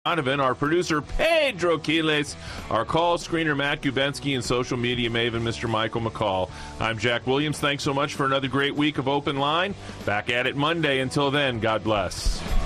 Donovan, our producer Pedro Quiles, our call screener Matt Gubensky, and social media maven Mr. Michael McCall. I'm Jack Williams. Thanks so much for another great week of Open Line. Back at it Monday. Until then, God bless.